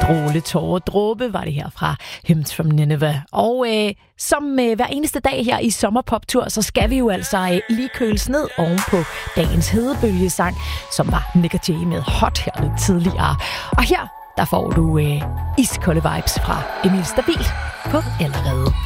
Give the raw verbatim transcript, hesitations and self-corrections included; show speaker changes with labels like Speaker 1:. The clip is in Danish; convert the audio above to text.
Speaker 1: Stråle, tårer, dråbe var det her fra Hymns from Nineveh. Og øh, som øh, hver eneste dag her i Sommerpoptur, så skal vi jo altså øh, lige køles ned oven på dagens hedebølgesang, som var Nick og Jay med Hot her lidt tidligere. Og her, der får du øh, iskolde vibes fra Emil Stabil på Allerede.